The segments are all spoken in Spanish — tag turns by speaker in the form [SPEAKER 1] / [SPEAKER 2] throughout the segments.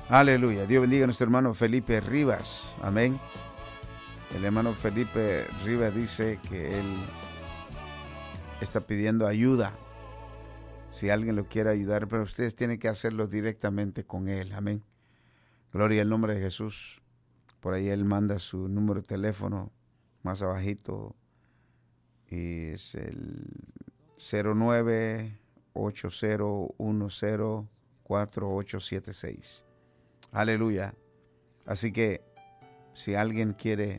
[SPEAKER 1] Aleluya. Dios bendiga a nuestro hermano Felipe Rivas. Amén. El hermano Felipe Rivas dice que él está pidiendo ayuda. Si alguien lo quiere ayudar, pero ustedes tienen que hacerlo directamente con él. Amén. Gloria al nombre de Jesús. Por ahí él manda su número de teléfono más abajito. Y es el 0980104876. Aleluya. Así que si alguien quiere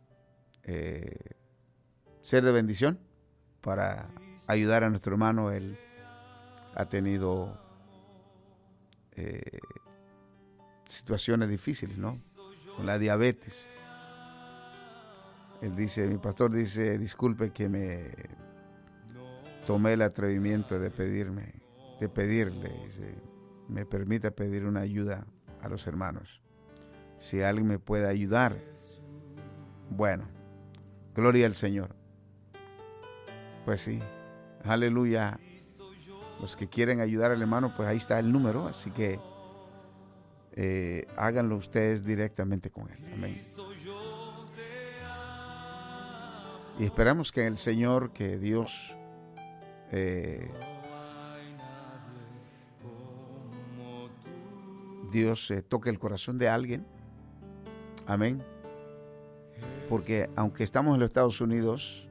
[SPEAKER 1] ser de bendición para ayudar a nuestro hermano, él ha tenido situaciones difíciles, ¿no? Con la diabetes. Él dice, mi pastor dice, disculpe que me tomé el atrevimiento de pedirle, dice, me permita pedir una ayuda a los hermanos. Si alguien me puede ayudar, bueno, gloria al Señor. Pues sí, aleluya. Los que quieren ayudar al hermano, pues ahí está el número, así que háganlo ustedes directamente con él. Amén. Y esperamos que el Señor, que Dios toque el corazón de alguien. Amén. Porque aunque estamos en los Estados Unidos,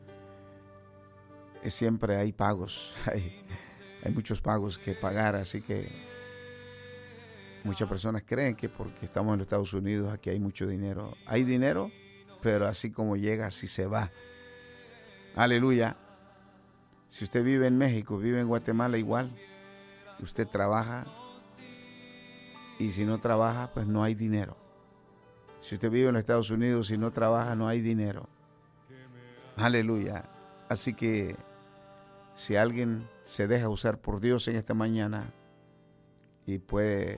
[SPEAKER 1] siempre hay pagos. Hay muchos pagos que pagar, así que muchas personas creen que porque estamos en los Estados Unidos aquí hay mucho dinero. Hay dinero, pero así como llega, así se va. Aleluya. Si usted vive en México, vive en Guatemala, igual. Usted trabaja y si no trabaja, pues no hay dinero. Si usted vive en los Estados Unidos y no trabaja, no hay dinero. Aleluya. Así que si alguien se deja usar por Dios en esta mañana y puede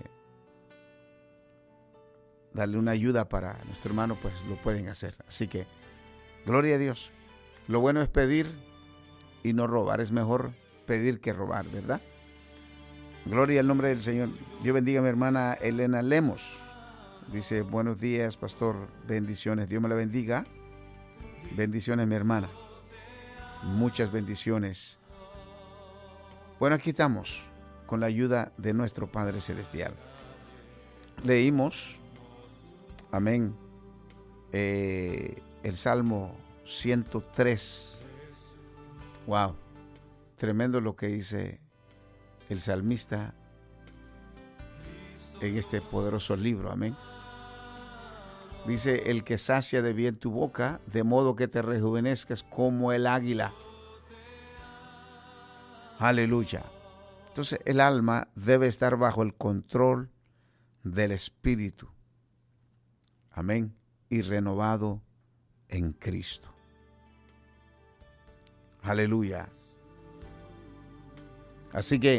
[SPEAKER 1] darle una ayuda para nuestro hermano, pues lo pueden hacer. Así que, gloria a Dios. Lo bueno es pedir y no robar. Es mejor pedir que robar, ¿verdad? Gloria al nombre del Señor. Dios bendiga a mi hermana Elena Lemos. Dice, buenos días, pastor. Bendiciones. Dios me la bendiga. Bendiciones, mi hermana. Muchas bendiciones. Bueno, aquí estamos con la ayuda de nuestro Padre Celestial. Leímos, amén, el Salmo 103. Wow, tremendo lo que dice el salmista en este poderoso libro, amén. Dice, el que sacia de bien tu boca, de modo que te rejuvenezcas como el águila. Aleluya. Entonces el alma debe estar bajo el control del Espíritu. Amén. Y renovado en Cristo. Aleluya. Así que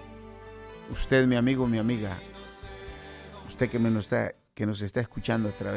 [SPEAKER 1] usted, mi amigo, mi amiga, usted que nos está escuchando a través